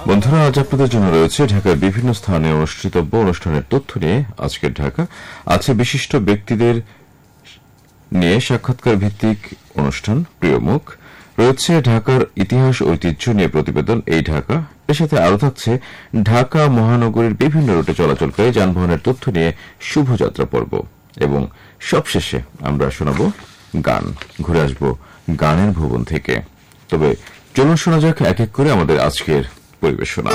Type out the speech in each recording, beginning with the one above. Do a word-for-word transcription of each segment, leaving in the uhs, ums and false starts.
বন্ধুরা, আজ আপনাদের জন্য রয়েছে ঢাকার বিভিন্ন স্থানে অনুষ্ঠিতব্য অনুষ্ঠানের তথ্য নিয়ে আজকের ঢাকা। আছে বিশিষ্ট ব্যক্তিদের নিয়ে সাক্ষাৎকার ভিত্তিক অনুষ্ঠান প্রিয় মুখ, রয়েছে ঢাকার ইতিহাস ঐতিহ্য নিয়ে প্রতিবেদন এই ঢাকা। এর সাথে আরও থাকছে ঢাকা মহানগরীর বিভিন্ন রুটে চলাচলকারী যানবাহনের তথ্য নিয়ে শুভযাত্রা পর্ব, এবং সবশেষে আমরা শোনাব গান। ঘুরে আসব গানের ভুবন থেকে। তবে চলুন শোনা যাক এক এক করে আমাদের আজকের পরিবেশনা।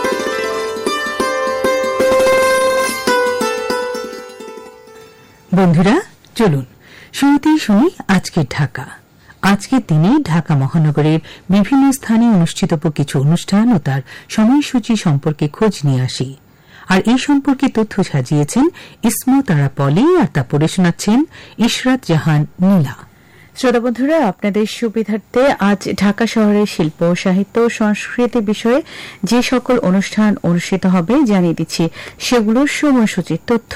বন্ধুরা, চলুন শুরুতেই শুনি আজকের ঢাকা। আজকের দিনে ঢাকা মহানগরের বিভিন্ন স্থানে অনুষ্ঠিতব্য কিছু অনুষ্ঠান ও তার সময়সূচি সম্পর্কে খোঁজ নিয়ে আসি। আর এই সম্পর্কে তথ্য সাজিয়েছেন ইসমো তারা পলি, আর তা পড়ে শোনাচ্ছেন ইশরাত জাহান নীলা। শ্রোতা বন্ধুরা, আপনাদের সুবিধার্থে আজ ঢাকা শহরের শিল্প, সাহিত্য, সংস্কৃতি বিষয়ে যে সকল অনুষ্ঠান অনুষ্ঠিত হবে জানিয়ে দিচ্ছি সেগুলোর সময়সূচির তথ্য।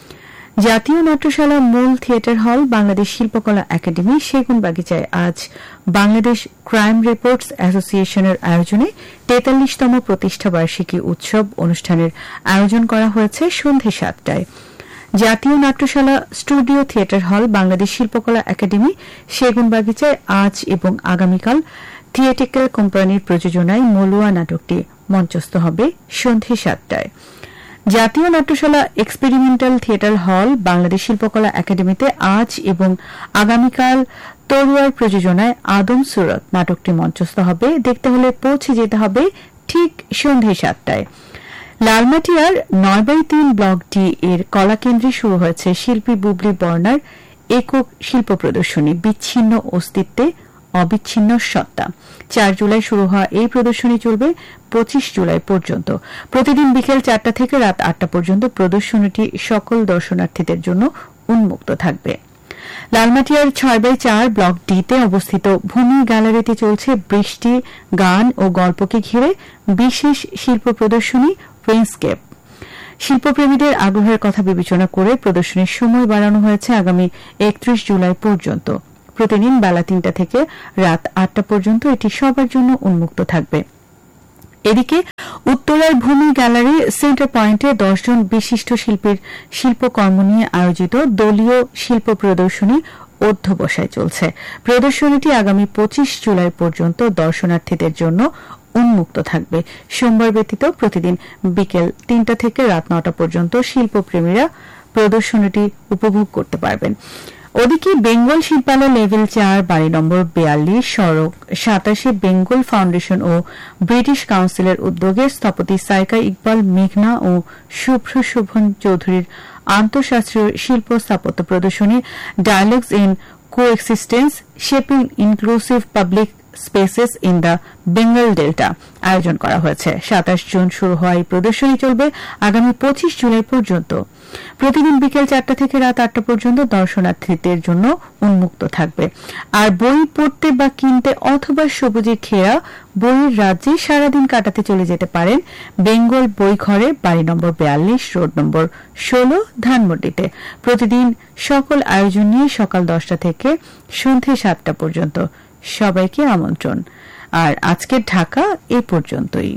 জাতীয় নাট্যশালা মূল থিয়েটার হল, বাংলাদেশ শিল্পকলা একাডেমি, সেগুনবাগিচায় আজ বাংলাদেশ ক্রাইম রিপোর্টস অ্যাসোসিয়েশনের আয়োজনে তেতাল্লিশতম প্রতিষ্ঠাবার্ষিকী উৎসব অনুষ্ঠানের আয়োজন করা হয়েছে সন্ধ্যে সাতটায়। জাতীয় নাট্যশালা স্টুডিও থিয়েটার হল, বাংলাদেশ শিল্পকলা একাডেমি, সেগুনবাগিচায় আজ এবং আগামীকাল থিয়েটিক্যাল কোম্পানির প্রযোজনায় মলুয়া নাটকটি মঞ্চস্থ হবে সন্ধ্যে সাতটায়। জাতীয় নাট্যশালা এক্সপেরিমেন্টাল থিয়েটার হল, বাংলাদেশ শিল্পকলা একাডেমিতে আজ এবং আগামীকাল তরুয়ার প্রযোজনায় আদম সুরত নাটকটি মঞ্চস্থ হবে। দেখতে হলে পৌঁছে যেতে হবে ঠিক সন্ধ্যে সাতটায়। লালমাটিয়ার নয় বাই তিন ব্লক ডি এর কলাকেন্দ্রে শুরু হয়েছে শিল্পী বুবলি বর্ণার একক শিল্প প্রদর্শনী বিচ্ছিন্ন অস্তিত্বে অবিচ্ছিন্ন সত্তা। চার জুলাই শুরু হওয়া এই প্রদর্শনী চলবে পঁচিশ জুলাই পর্যন্ত। প্রতিদিন বিকেল চারটা থেকে রাত আটটা পর্যন্ত প্রদর্শনীটি সকল দর্শনার্থীদের জন্য উন্মুক্ত থাকবে। লালমাটিয়ার ছয় বাই চার ব্লক ডিতে অবস্থিত ভূমি গ্যালারিতে চলছে বৃষ্টি, গান ও গল্পকে ঘিরে বিশেষ শিল্প প্রদর্শনী প্রিন্সকেপ। শিল্পপ্রেমীদের আগ্রহের কথা বিবেচনা করে প্রদর্শনীর সময় বাড়ানো হয়েছে আগামী একত্রিশ জুলাই পর্যন্ত। প্রতিদিন বেলা তিনটা থেকে রাত আটটা পর্যন্ত এটি সবার জন্য উন্মুক্ত থাকবে। এদিকে উত্তরার ভূমি গ্যালারি সেন্টার পয়েন্টে দশজন বিশিষ্ট শিল্পীর শিল্পকর্ম নিয়ে আয়োজিত দলীয় শিল্প প্রদর্শনী অধ্যবসায় চলছে। প্রদর্শনীটি আগামী পঁচিশ জুলাই পর্যন্ত দর্শনার্থীদের জন্য উন্মুক্ত থাকবে। সোমবার ব্যতীত প্রতিদিন বিকেল তিনটা থেকে রাত নটা পর্যন্ত শিল্পপ্রেমীরা প্রদর্শনীটি উপভোগ করতে পারবেন। ওদিকে বেঙ্গল শিল্পালয় লেভেল চার, বাড়ি নম্বর বিয়াল্লিশ, সড়ক সাতাশে বেঙ্গল ফাউন্ডেশন ও ব্রিটিশ কাউন্সিলের উদ্যোগে স্থপতি সাইকা ইকবাল মেঘনা ও শুভ্র শোভন চৌধুরীর আন্তঃশাস্ত্রীয় শিল্প স্থাপত্য প্রদর্শনী dialogues in coexistence shaping inclusive public spaces in the Bengal delta আয়োজন করা হয়েছে। সাতাশ জুন শুরু হওয়া এই প্রদর্শনী চলবে আগামী পঁচিশ জুলাই পর্যন্ত। প্রতিদিন বিকেল চারটা থেকে রাত আটটা পর্যন্ত দর্শনার্থীদের জন্য উন্মুক্ত থাকবে। আর বই পড়তে বা কিনতে অথবা সবুজে ঘেরা বইয়ের রাজ্যে সারাদিন কাটাতে চলে যেতে পারেন বেঙ্গল বই ঘরে, বাড়ি নম্বর বিয়াল্লিশ, রোড নম্বর ষোলো, ধানমন্ডিতে। প্রতিদিন সকল আয়োজন নিয়ে সকাল দশটা থেকে সন্ধ্যে সাতটা পর্যন্ত সবাইকে আমন্ত্রণ। আর আজকের ঢাকা এ পর্যন্তই।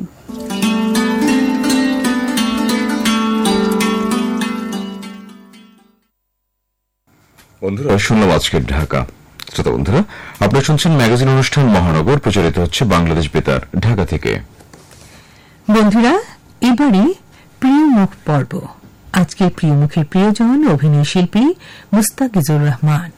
বন্ধুরা, শুনলাম আজকের ঢাকা। শ্রোতা বন্ধুরা, আপনারা শুনছেন ম্যাগাজিন অনুষ্ঠান মহানগর, প্রচারিত হচ্ছে বাংলাদেশ বেতার ঢাকা থেকে। বন্ধুরা, এবারে প্রিয় মুখ পর্ব। আজকের প্রিয় মুখের প্রিয়জন অভিনয় শিল্পী মুস্তাকিজুর রহমান।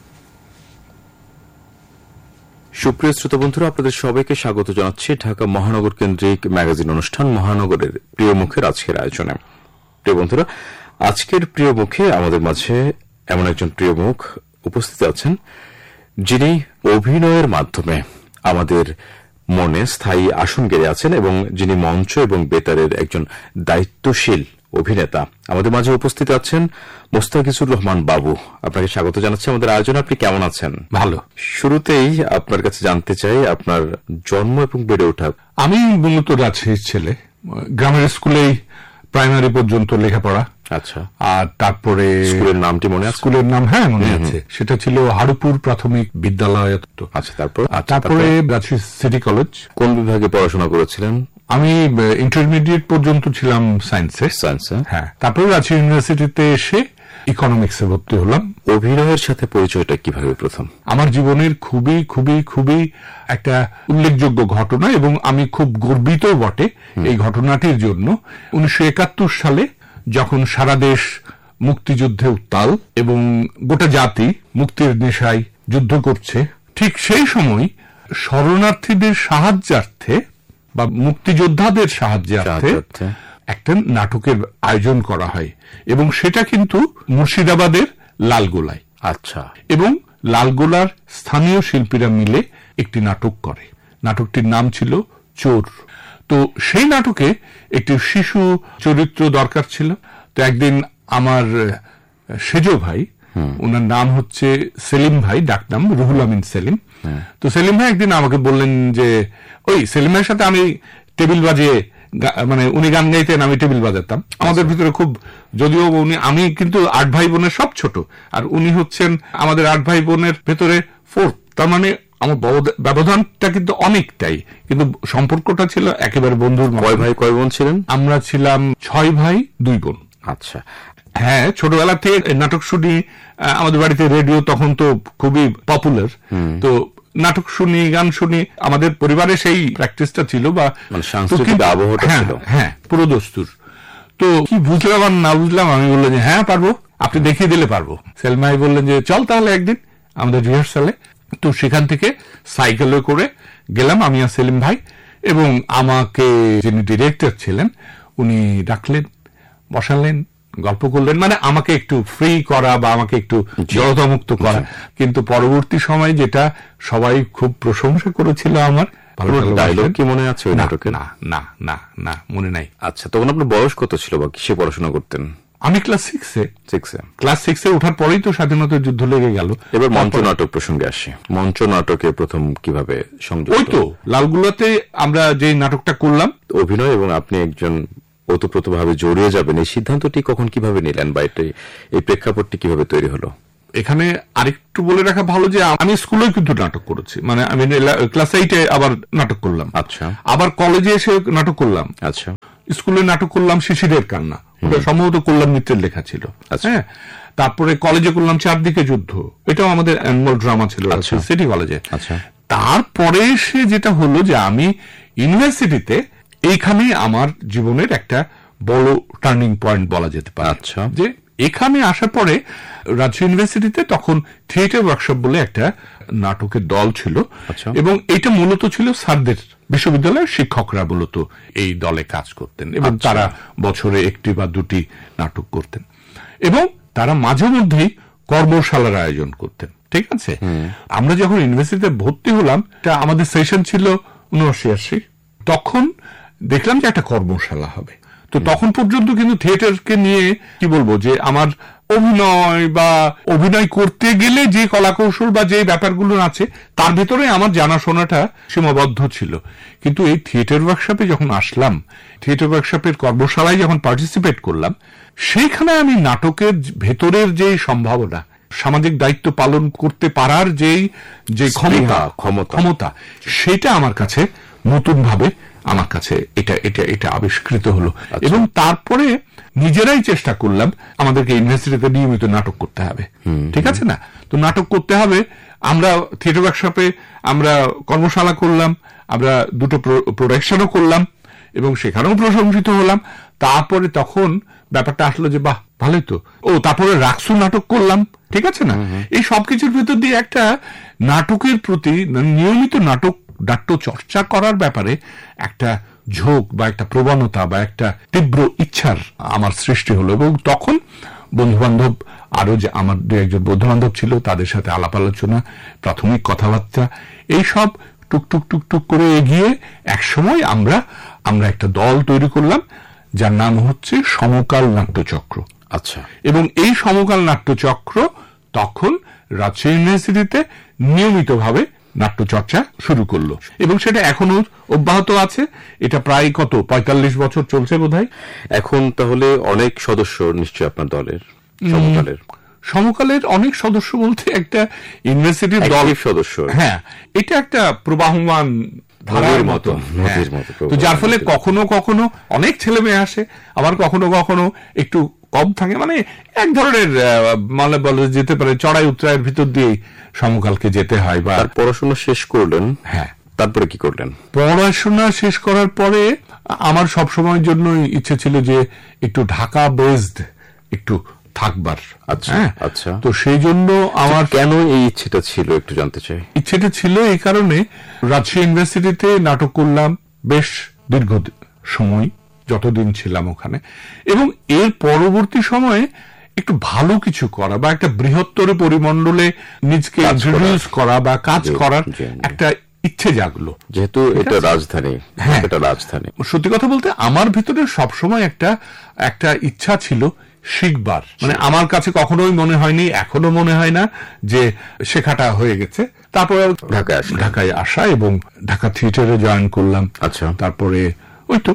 সুপ্রিয় শ্রোতা বন্ধুরা, আপনাদের সবাইকে স্বাগত জানাচ্ছি ঢাকা মহানগর কেন্দ্রিক ম্যাগাজিন অনুষ্ঠান মহানগরের প্রিয় মুখের আজকের আয়োজনে। প্রিয় বন্ধুরা, আজকের প্রিয় মুখে আমাদের মাঝে এমন একজন প্রিয় মুখ উপস্থিত আছেন যিনি অভিনয়ের মাধ্যমে আমাদের মনে স্থায়ী আসন গেড়ে আছেন এবং যিনি মঞ্চ এবং বেতারের একজন দায়িত্বশীল অভিনেতা। আমাদের মাঝে উপস্থিত আছেন মুস্তাকিজুর রহমান বাবু। আপনাকে স্বাগত জানাচ্ছি আমাদের আয়োজনে। আপনি কেমন আছেন? ভালো। শুরুতেই আপনার কাছে জানতে চাই আপনার জন্ম এবং বেড়ে ওঠা। আমি মূলত রাজশাহীর ছেলে, গ্রামের স্কুলেই প্রাইমারি পর্যন্ত লেখাপড়া, আচ্ছা। আর তারপরে স্কুলের নামটি মনে আছে? স্কুলের নাম হ্যাঁ মনে আছে, সেটা ছিল হারুপুর প্রাথমিক বিদ্যালয়। আচ্ছা, তারপর আর তারপরে রাজশাহী সিটি কলেজ। কোন বিভাগে পড়াশোনা করেছিলেন? আমি ইন্টারমিডিয়েট পর্যন্ত ছিলাম সায়েন্সে। সায়েন্সে, হ্যাঁ। তারপরে রাজশাহী ইউনিভার্সিটিতে এসে ইকোনমিক্সে ভর্তি হলাম। অভিনয়ের সাথে পরিচয়টা কিভাবে প্রথম? আমার জীবনের খুবই খুবই খুবই একটা উল্লেখযোগ্য ঘটনা, এবং আমি খুব গর্বিত বটে এই ঘটনাটির জন্য। উনিশশো একাত্তর সালে যখন সারা দেশ মুক্তিযুদ্ধে উত্তাল এবং গোটা জাতি মুক্তির নেশায় যুদ্ধ করছে, ঠিক সেই সময় শরণার্থীদের সাহায্যার্থে বা মুক্তিযোদ্ধাদের সাহায্যার্থে একটা নাটকের আয়োজন করা হয়, এবং সেটা কিন্তু মুর্শিদাবাদের লালগোলায়। আচ্ছা। এবং লালগোলার স্থানীয় শিল্পীরা মিলে একটি নাটক করে। নাটকটির নাম ছিল চোর। তো সেই নাটকে একটি শিশু চরিত্র দরকার ছিল। তো একদিন আমার সেজ ভাই, ওনার নাম হচ্ছে সেলিম ভাই, ডাকনাম রুহুল আমিন সেলিম। তো সেলিম ভাই একদিন আমাকে বললেন যে ওই সেলিম ভাইয়ের সাথে আমি টেবিল বাজিয়ে, মানে উনি গান গাইতেন, আমি টেবিল বাজাতাম। আমাদের ভিতরে খুব, যদিও উনি, আমি কিন্তু আট ভাই বোনের সব ছোট, আর উনি হচ্ছেন আমাদের আট ভাই বোনের ভেতরে ফোর্থ। তার মানে আমার ব্যবধানটা কিন্তু অনেকটাই, কিন্তু সম্পর্কটা ছিল একেবারে বন্ধুর। কয় ভাই কয় বোন ছিলেন? আমরা ছিলাম ছয় ভাই দুই বোন। আচ্ছা। হ্যাঁ, ছোটবেলা থেকে নাটক শুনি। আমাদের বাড়িতে রেডিও তখন তো খুবই পপুলার, তো নাটক শুনি, গান শুনি। আমাদের পরিবারে সেই প্র্যাকটিসটা ছিল, বা সাংস্কৃতিক আবহাওয়াটা ছিল। হ্যাঁ, পুরো দস্তুর। তো কি বুঝলাম আর না বুঝলাম, আমি বললাম যে হ্যাঁ পারবো, আপনি দেখিয়ে দিলে পারবো। সেলমাই বললেন যে চল তাহলে একদিন আমাদের রিহার্সালে। তো সেখান থেকে সাইকেলে করে গেলাম আমি আর সেলিম ভাই, এবং আমাকে যিনি ডিরেক্টর ছিলেন উনি ডাকলেন, বসালেন, গল্প করলেন, মানে আমাকে একটু ফ্রি করা বা আমাকে একটু জড়তামুক্ত করা। কিন্তু পরবর্তী সময় যেটা সবাই খুব প্রশংসা করেছিল আমার, ডায়লগ কি মনে আছে ওই নাটকে? না না না না মনে নাই। আচ্ছা, তখন আপনার বয়স কত ছিল বা কিসে পড়াশোনা করতেন? আমি ক্লাস সিক্সে সিক্সে ক্লাস সিক্সে ওঠার পরেই তো স্বাধীনতার যুদ্ধ লেগে গেল। এবার মঞ্চ নাটক প্রসঙ্গে আসি। মঞ্চ নাটকে প্রথম কিভাবে সংযুক্ত? ওই তো লালগুলাতে আমরা যে নাটকটা করলাম। অভিনয় এবং আপনি একজন ওতপ্রোতভাবে জড়িয়ে যাবেন, এই সিদ্ধান্তটি কখন কিভাবে নিলেন, বা এই প্রেক্ষাপটটি কিভাবে তৈরি হলো? এখানে আরেকটু বলে রাখা ভালো যে আমি স্কুলেও কিন্তু নাটক করেছি, মানে আমি ক্লাস এইটে আবার নাটক করলাম। আচ্ছা। আবার কলেজে এসে নাটক করলাম। আচ্ছা। স্কুলে নাটক করলাম শিশিরের কান্না, ওটা সম্ভবত কল্যাণ মিত্রের লেখা ছিল। হ্যাঁ, তারপরে কলেজে করলাম চারদিকে যুদ্ধ, এটাও আমাদের অ্যানুয়াল ড্রামা ছিল সিটি কলেজে। আচ্ছা। তারপরে এসে যেটা হলো যে আমি ইউনিভার্সিটিতে, এইখানে আমার জীবনের একটা বড় টার্নিং পয়েন্ট বলা যেতে পারে। আচ্ছা। যে এখানে আসার পরে রাজশাহী ইউনিভার্সিটিতে তখন থিয়েটার ওয়ার্কশপ বলে একটা নাটকের দল ছিল, এবং এটা মূলত ছিল স্যারদের, বিশ্ববিদ্যালয়ের শিক্ষকরা মূলত এই দলে কাজ করতেন, এবং তারা বছরে একটি বা দুটি নাটক করতেন, এবং তারা মাঝে মধ্যেই কর্মশালার আয়োজন করতেন। ঠিক আছে। আমরা যখন ইউনিভার্সিটিতে ভর্তি হলাম, আমাদের সেশন ছিল উনআশি আশি, তখন দেখলাম যে একটা কর্মশালা হবে। তো তখন পর্যন্ত কিন্তু থিয়েটারকে নিয়ে কি বলবো, যে আমার অভিনয় বা অভিনয় করতে গেলে যে কলাকৌশল বা যে ব্যাপারগুলো আছে তার ভিতরে আমার জানাশোনাটা সীমাবদ্ধ ছিল। কিন্তু এই থিয়েটার ওয়ার্কশপে যখন আসলাম, থিয়েটার ওয়ার্কশপের কর্মশালায় যখন পার্টিসিপেট করলাম, সেইখানে আমি নাটকের ভেতরের যে সম্ভাবনা, সামাজিক দায়িত্ব পালন করতে পারার যেই যে ক্ষমতা ক্ষমতা সেটা আমার কাছে নতুন ভাবে আমার কাছে এটা এটা এটা আবিষ্কৃত হলো। এবং তারপরে নিজেরাই চেষ্টা করলাম, আমাদেরকে ইউনিভার্সিটিতে নিয়মিত নাটক করতে হবে। ঠিক আছে না? তো নাটক করতে হবে। আমরা থিয়েটার ওয়ার্কশপে আমরা কর্মশালা করলাম, আমরা দুটো প্রোডাকশনও করলাম, এবং সেখানেও প্রশংসিত হলাম। তারপরে তখন ব্যাপারটা আসলো যে বাহ, ভালোই তো। ও তারপরে রাকসু নাটক করলাম। ঠিক আছে না? এই সবকিছুর ভেতর দিয়ে একটা নাটকের প্রতি, নিয়মিত নাটক নাট্য চর্চা করার ব্যাপারে একটা ঝোঁক বা একটা প্রবণতা বা একটা তীব্র ইচ্ছার আমার সৃষ্টি হলো। এবং তখন বন্ধু বান্ধব, আরো যে আমার দু একজন বন্ধু বান্ধব ছিল, তাদের সাথে আলাপ আলোচনা, প্রাথমিক কথাবার্তা, এইসব টুকটুক টুকটুক করে এগিয়ে একসময় আমরা আমরা একটা দল তৈরি করলাম, যার নাম হচ্ছে সমকাল নাট্যচক্র। আচ্ছা। এবং এই সমকাল নাট্যচক্র তখন রাজশাহী ইউনিভার্সিটিতে নিয়মিতভাবে নাট্যচর্চা শুরু করলো এবং সেটা এখনো অব্যাহত আছে। এটা প্রায় কত পঁয়তাল্লিশ বছর চলছে বোধহয়। এখন তাহলে অনেক সদস্য নিশ্চয়ই আপনার দলের, সমকালের সমকালের অনেক সদস্য বলতে একটা ইউনিভার্সিটির দল সদস্য। হ্যাঁ, এটা একটা প্রবাহমান ধারার মতো, নদীর মতো। তো যার ফলে কখনো কখনো অনেক ছেলে মেয়ে আসে, আবার কখনো কখনো একটু কম থাকে, মানে এক ধরনের মানে বলে যেতে পারে চড়াই উতরাইয়ের ভিতর দিয়েই সমকালকে যেতে হয়। বা পড়াশোনা শেষ করলেন, হ্যাঁ, তারপরে কি করলেন? পড়াশোনা শেষ করার পরে আমার সব সময়ের জন্য ইচ্ছে ছিল যে একটু ঢাকা বেসড একটু থাকবার। আচ্ছা আচ্ছা। তো সেই জন্য আমার কেন এই ইচ্ছেটা ছিল একটু জানতে চাই। ইচ্ছেটা ছিল এই কারণে, রাজশাহী ইউনিভার্সিটিতে নাটক করলাম বেশ দীর্ঘ সময়, যতদিন ছিলাম ওখানে, এবং এর পরবর্তী সময়ে একটু ভালো কিছু করা বা একটা বৃহত্তর পরিমণ্ডলে নিজকে ইন্ট্রোডিউস করা বা কাজ করার একটা ইচ্ছে জাগলো। যেহেতু এটা রাজধানী, হ্যাঁ এটা রাজধানী। সত্যি কথা বলতে আমার ভিতরে সবসময় একটা একটা ইচ্ছা ছিল শিখবার। মানে আমার কাছে কখনোই মনে হয়নি, এখনো মনে হয় না যে শেখাটা হয়ে গেছে। তারপরে ঢাকায় আসা ঢাকায় আসা এবং ঢাকা থিয়েটারে জয়েন করলাম। আচ্ছা। তারপরে ওই তো